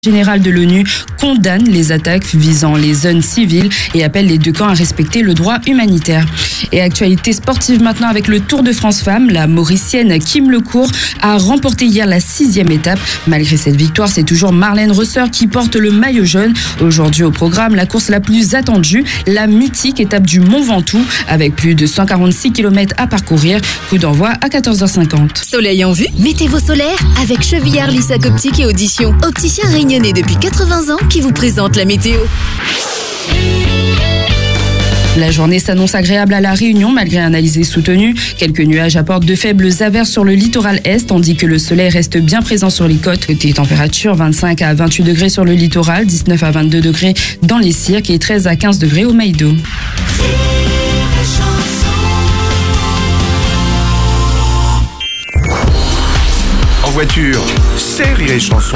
Général de l'ONU condamne les attaques visant les zones civiles et appelle les deux camps à respecter le droit humanitaire. Et actualité sportive maintenant avec le Tour de France Femmes. La Mauricienne Kim Lecourt a remporté hier la 6e étape. Malgré cette victoire, c'est toujours Marlène Reuser qui porte le maillot jaune. Aujourd'hui au programme, la course la plus attendue, la mythique étape du Mont Ventoux avec plus de 146 km à parcourir. Coup d'envoi à 14h50. Soleil en vue, météo solaire avec Chevillard, Lissac Optique et Audition. Opticien réunionnais depuis 80 ans qui vous présente la météo. La journée s'annonce agréable à La Réunion malgré un alizé soutenu. Quelques nuages apportent de faibles averses sur le littoral est, tandis que le soleil reste bien présent sur les côtes. Côté température, 25 à 28 degrés sur le littoral, 19 à 22 degrés dans les cirques et 13 à 15 degrés au Maïdo. En voiture, c'est Rire et Chanson.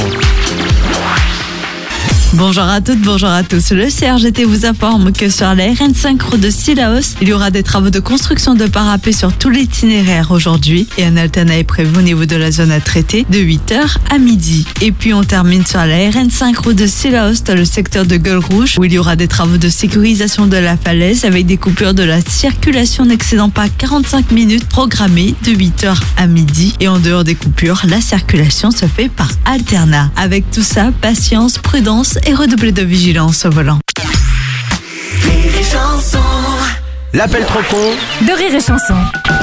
Bonjour à toutes, bonjour à tous. Le CRGT vous informe que sur la RN5 route de Cilaos, il y aura des travaux de construction de parapet sur tout l'itinéraire aujourd'hui et un alternat est prévu au niveau de la zone à traiter de 8h à midi. Et puis on termine sur la RN5 route de Cilaos dans le secteur de Gueule Rouge où il y aura des travaux de sécurisation de la falaise avec des coupures de la circulation n'excédant pas 45 minutes programmées de 8h à midi. Et en dehors des coupures, la circulation se fait par alternat. Avec tout ça, patience, prudence et redoubler de vigilance au volant. L'appel trop con De Rire et Chanson.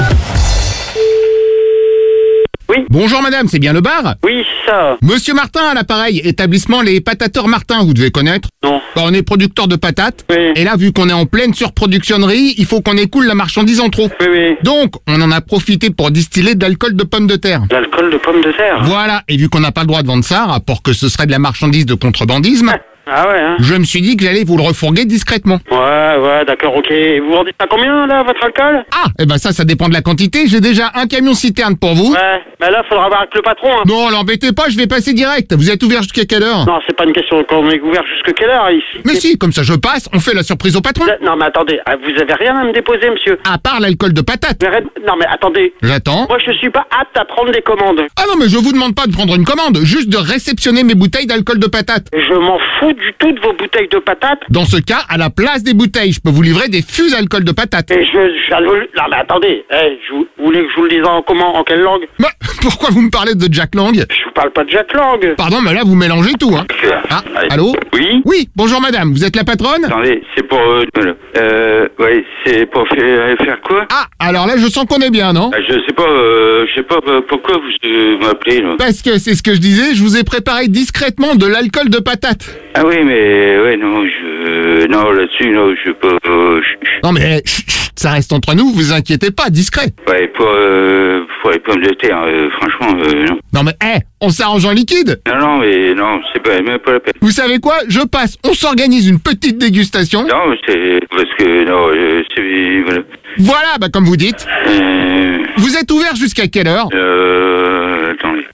Oui. Bonjour madame, c'est bien le bar? Oui, c'est ça. Monsieur Martin à l'appareil, établissement Les Patateurs Martin, vous devez connaître? Non. On est producteur de patates, Oui. et là vu qu'on est en pleine surproduction de riz, il faut qu'on écoule la marchandise en trop. Oui, oui. Donc, on en a profité pour distiller de l'alcool de pomme de terre. L'alcool de pomme de terre. Voilà, et vu qu'on n'a pas le droit de vendre ça, rapport que ce serait de la marchandise de contrebandisme, Ah ouais, hein. je me suis dit que j'allais vous le refourguer discrètement. Ouais, d'accord, ok. Vous vendez ça combien, là, votre alcool? Ah, et ben ça dépend de la quantité, j'ai déjà un camion citerne pour vous. Ouais, mais là, faudra voir avec le patron, hein. Non, l'embêtez pas, je vais passer direct. Vous êtes ouvert jusqu'à quelle heure? Non, c'est pas une question qu'on est ouvert jusque quelle heure, ici? Mais si, comme ça je passe, on fait la surprise au patron. Non, mais attendez, vous avez rien à me déposer, monsieur. À part l'alcool de patate. Non, mais attendez. J'attends. Moi, je suis pas apte à prendre des commandes. Ah non, mais je vous demande pas de prendre une commande, juste de réceptionner mes bouteilles d'alcool de patate. Je m'en fous du tout de vos bouteilles de patates. Dans ce cas, à la place des bouteilles, je peux vous livrer des fûts d'alcool de patate. Et non, mais attendez. Vous voulez que je vous le dise en quelle langue? Bah, pourquoi vous me parlez de Jack Lang? Je vous parle pas de Jack Lang. Pardon, mais là, vous mélangez tout, hein. Ah, allô? Oui. Oui, bonjour madame, vous êtes la patronne? Attendez, c'est pour... ouais, c'est pour faire quoi? Ah, alors là, je sens qu'on est bien, non? Je sais pas pourquoi vous m'appelez, là. Parce que c'est ce que je disais, je vous ai préparé discrètement de l'alcool de patate. Ah oui, mais... Ouais, non, non, là-dessus, non, je peux... Non mais, chut, ça reste entre nous, vous inquiétez pas, discret. Ouais, pour les pommes de terre, franchement, non. Non mais, on s'arrange en liquide. Non, mais non, c'est pas, même pas la peine. Vous savez quoi? Je passe, on s'organise une petite dégustation. Non, mais c'est... Parce que, non, c'est... Voilà. Voilà, bah comme vous dites. Vous êtes ouvert jusqu'à quelle heure? Attendez.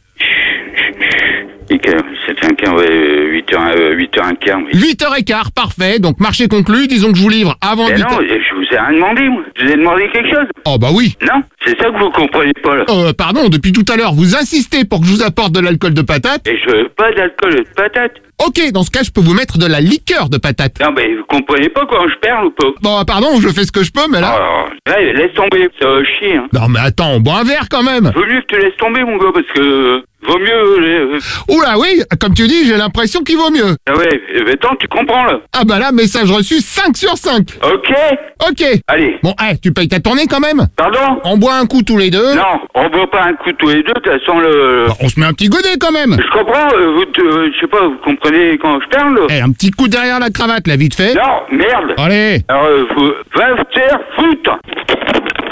C'est un quart, ouais, 8h15. Oui. 8h15, parfait. Donc marché conclu, disons que je vous livre avant Mais 8h. non, je vous ai rien demandé, moi. Je vous ai demandé quelque chose. Oh bah oui. Non, c'est ça que vous comprenez pas, là. Pardon, depuis tout à l'heure, vous insistez pour que je vous apporte de l'alcool de patate. Et je veux pas d'alcool de patate. Ok, dans ce cas, je peux vous mettre de la liqueur de patate. Non, mais vous comprenez pas quand je perds ou pas? Bon, pardon, je fais ce que je peux, mais là... Alors, là, laisse tomber, ça va chier, hein. Non mais attends, on boit un verre quand même. Vaut mieux que tu laisses tomber, mon gars, parce que... Vaut mieux... Oula oui, comme tu dis, j'ai l'impression qu'il vaut mieux. Ah ouais, attends, tu comprends, là. Ah bah là, message reçu 5 sur 5. Ok. Ok. Allez. Bon, tu payes ta tournée quand même. Pardon? On boit un coup tous les deux. Non, on boit pas un coup tous les deux, de toute façon, le... Bah, on se met un petit godet quand même. Je comprends, je sais pas, vous comprenez quand je parle, là? Un petit coup derrière la cravate, là, vite fait. Non, merde. Allez. Alors, va te faire foutre.